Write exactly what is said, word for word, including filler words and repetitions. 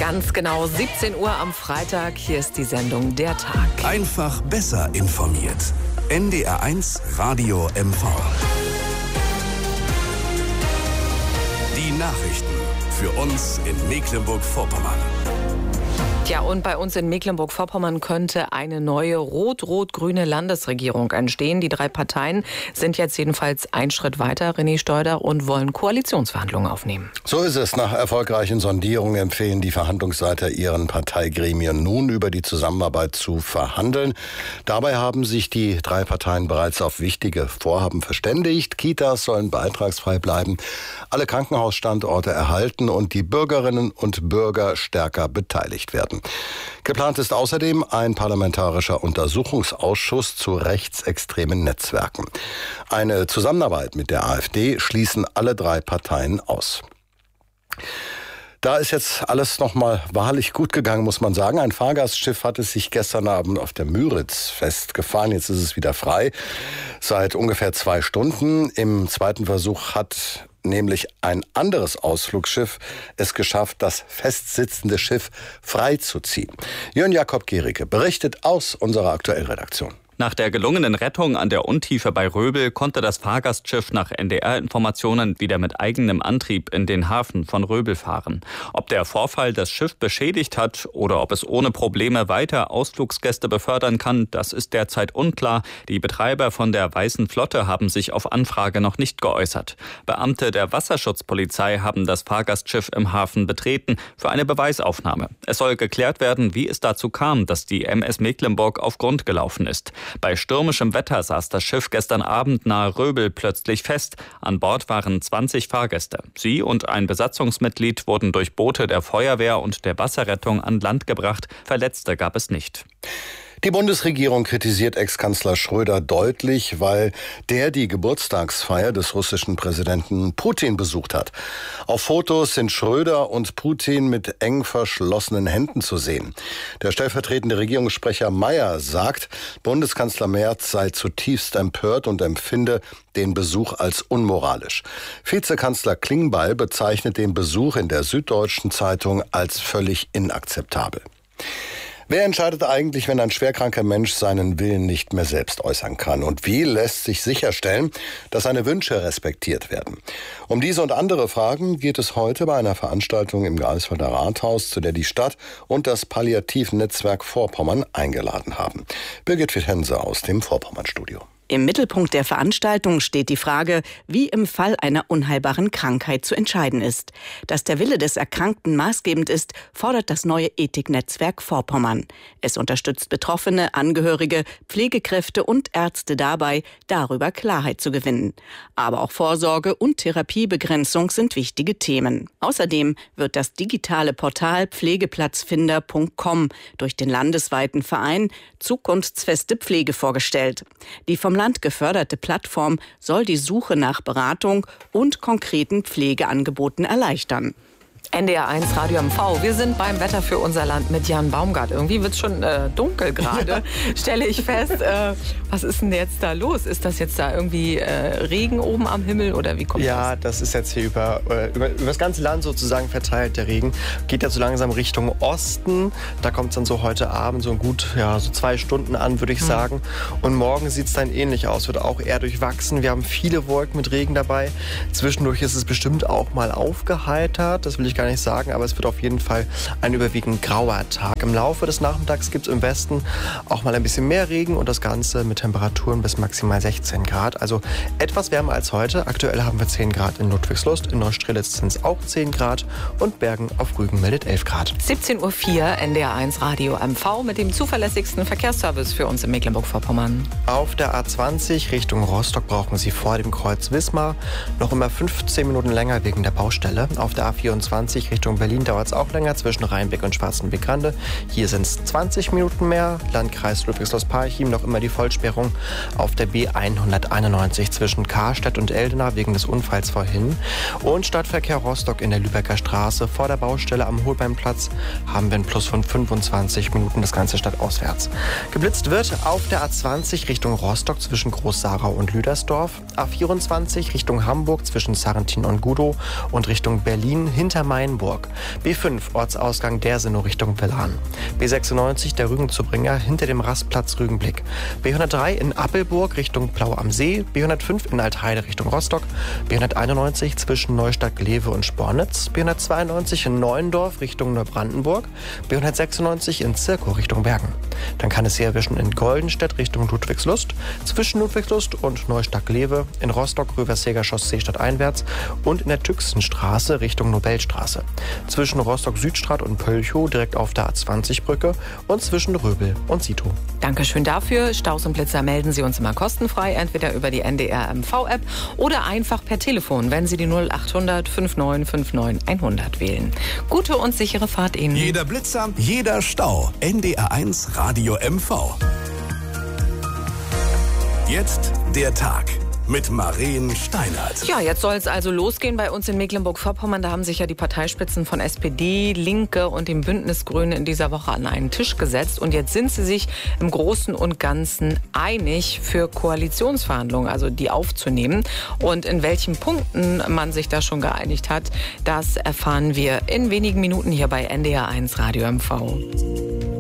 Ganz genau siebzehn Uhr am Freitag. Hier ist die Sendung Der Tag. Einfach besser informiert. N D R eins Radio M V. Die Nachrichten für uns in Mecklenburg-Vorpommern. Ja, und bei uns in Mecklenburg-Vorpommern könnte eine neue rot-rot-grüne Landesregierung entstehen. Die drei Parteien sind jetzt jedenfalls einen Schritt weiter, René Steuder, und wollen Koalitionsverhandlungen aufnehmen. So ist es. Nach erfolgreichen Sondierungen empfehlen die Verhandlungsleiter ihren Parteigremien nun über die Zusammenarbeit zu verhandeln. Dabei haben sich die drei Parteien bereits auf wichtige Vorhaben verständigt. Kitas sollen beitragsfrei bleiben, alle Krankenhausstandorte erhalten und die Bürgerinnen und Bürger stärker beteiligt werden. Geplant ist außerdem ein parlamentarischer Untersuchungsausschuss zu rechtsextremen Netzwerken. Eine Zusammenarbeit mit der AfD schließen alle drei Parteien aus. Da ist jetzt alles nochmal wahrlich gut gegangen, muss man sagen. Ein Fahrgastschiff hatte sich gestern Abend auf der Müritz festgefahren. Jetzt ist es wieder frei. Seit ungefähr zwei Stunden. Im zweiten Versuch hat nämlich ein anderes Ausflugsschiff es geschafft, das festsitzende Schiff freizuziehen. Jörn Jakob Gericke berichtet aus unserer Aktuellredaktion. Nach der gelungenen Rettung an der Untiefe bei Röbel konnte das Fahrgastschiff nach N D R-Informationen wieder mit eigenem Antrieb in den Hafen von Röbel fahren. Ob der Vorfall das Schiff beschädigt hat oder ob es ohne Probleme weiter Ausflugsgäste befördern kann, das ist derzeit unklar. Die Betreiber von der Weißen Flotte haben sich auf Anfrage noch nicht geäußert. Beamte der Wasserschutzpolizei haben das Fahrgastschiff im Hafen betreten für eine Beweisaufnahme. Es soll geklärt werden, wie es dazu kam, dass die M S Mecklenburg auf Grund gelaufen ist. Bei stürmischem Wetter saß das Schiff gestern Abend nahe Röbel plötzlich fest. An Bord waren zwanzig Fahrgäste. Sie und ein Besatzungsmitglied wurden durch Boote der Feuerwehr und der Wasserrettung an Land gebracht. Verletzte gab es nicht. Die Bundesregierung kritisiert Ex-Kanzler Schröder deutlich, weil der die Geburtstagsfeier des russischen Präsidenten Putin besucht hat. Auf Fotos sind Schröder und Putin mit eng verschlossenen Händen zu sehen. Der stellvertretende Regierungssprecher Mayer sagt, Bundeskanzler Merz sei zutiefst empört und empfinde den Besuch als unmoralisch. Vizekanzler Klingbeil bezeichnet den Besuch in der Süddeutschen Zeitung als völlig inakzeptabel. Wer entscheidet eigentlich, wenn ein schwerkranker Mensch seinen Willen nicht mehr selbst äußern kann? Und wie lässt sich sicherstellen, dass seine Wünsche respektiert werden? Um diese und andere Fragen geht es heute bei einer Veranstaltung im Greifswalder Rathaus, zu der die Stadt und das Palliativnetzwerk Vorpommern eingeladen haben. Birgit Witthense aus dem Vorpommern-Studio. Im Mittelpunkt der Veranstaltung steht die Frage, wie im Fall einer unheilbaren Krankheit zu entscheiden ist. Dass der Wille des Erkrankten maßgebend ist, fordert das neue Ethiknetzwerk Vorpommern. Es unterstützt Betroffene, Angehörige, Pflegekräfte und Ärzte dabei, darüber Klarheit zu gewinnen. Aber auch Vorsorge und Therapiebegrenzung sind wichtige Themen. Außerdem wird das digitale Portal pflegeplatzfinder punkt com durch den landesweiten Verein Zukunftsfeste Pflege vorgestellt. Die vom Land geförderte Plattform soll die Suche nach Beratung und konkreten Pflegeangeboten erleichtern. N D R eins Radio M V. Wir sind beim Wetter für unser Land mit Jan Baumgart. Irgendwie wird es schon äh, dunkel gerade, stelle ich fest. Äh, was ist denn jetzt da los? Ist das jetzt da irgendwie äh, Regen oben am Himmel oder wie kommt ja, das? Ja, das ist jetzt hier über, über, über das ganze Land sozusagen verteilt, der Regen. Geht jetzt so langsam Richtung Osten. Da kommt es dann so heute Abend so gut, ja, so zwei Stunden an, würde ich hm. sagen. Und morgen sieht es dann ähnlich aus. Wird auch eher durchwachsen. Wir haben viele Wolken mit Regen dabei. Zwischendurch ist es bestimmt auch mal aufgeheitert. Das will ich gar nicht sagen, aber es wird auf jeden Fall ein überwiegend grauer Tag. Im Laufe des Nachmittags gibt es im Westen auch mal ein bisschen mehr Regen und das Ganze mit Temperaturen bis maximal sechzehn Grad. Also etwas wärmer als heute. Aktuell haben wir zehn Grad in Ludwigslust, in Neustrelitz sind es auch zehn Grad und Bergen auf Rügen meldet elf Grad. siebzehn Uhr vier N D R eins Radio M V mit dem zuverlässigsten Verkehrsservice für uns in Mecklenburg-Vorpommern. Auf der A zwanzig Richtung Rostock brauchen Sie vor dem Kreuz Wismar noch immer fünfzehn Minuten länger wegen der Baustelle. Auf der A vierundzwanzig Richtung Berlin dauert es auch länger zwischen Rheinbeck und Schwarzenbeck-Rande. Hier sind es zwanzig Minuten mehr. Landkreis Ludwigslust-Parchim noch immer die Vollsperrung auf der B hunderteinundneunzig zwischen Karstedt und Eldena wegen des Unfalls vorhin. Und Stadtverkehr Rostock in der Lübecker Straße vor der Baustelle am Holbeimplatz haben wir einen Plus von fünfundzwanzig Minuten, das Ganze stadtauswärts. Geblitzt wird auf der A zwanzig Richtung Rostock zwischen Groß-Sarau und Lüdersdorf, A vierundzwanzig Richtung Hamburg zwischen Sarrentin und Gudow und Richtung Berlin hinter Main Mainburg. B fünf Ortsausgang Dersenow Richtung Willan. B sechsundneunzig der Rügenzubringer hinter dem Rastplatz Rügenblick. B hundertdrei in Appelburg Richtung Plau am See. B hundertfünf in Altheide Richtung Rostock. B hunderteinundneunzig zwischen Neustadt-Glewe und Spornitz. B hundertzweiundneunzig in Neuendorf Richtung Neubrandenburg. B hundertsechsundneunzig in Zirkow Richtung Bergen. Dann kann es hier erwischen in Goldenstedt Richtung Ludwigslust, zwischen Ludwigslust und Neustadt-Glewe, in Rostock-Röversheger Chaussee stadteinwärts und in der Tüxenstraße Richtung Nobelstraße. Zwischen Rostock-Südstraat und Pölchow direkt auf der A zwanzig Brücke und zwischen Röbel und Sito. Dankeschön dafür. Staus und Blitzer melden Sie uns immer kostenfrei, entweder über die N D R M V App oder einfach per Telefon, wenn Sie die null achthundert neunundfünfzig neunundfünfzig hundert wählen. Gute und sichere Fahrt Ihnen. Jeder Blitzer, jeder Stau. N D R eins Radio M V. Jetzt der Tag mit Maren Steinert. Ja, jetzt soll es also losgehen bei uns in Mecklenburg-Vorpommern. Da haben sich ja die Parteispitzen von S P D, Linke und dem Bündnis Grüne in dieser Woche an einen Tisch gesetzt. Und jetzt sind sie sich im Großen und Ganzen einig für Koalitionsverhandlungen, also die aufzunehmen. Und in welchen Punkten man sich da schon geeinigt hat, das erfahren wir in wenigen Minuten hier bei N D R eins Radio M V.